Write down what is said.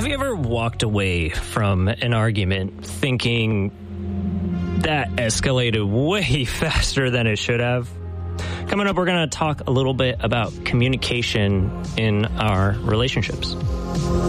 Have you ever walked away from an argument thinking that escalated way faster than it should have? Coming up, we're going to talk a little bit about communication in our relationships.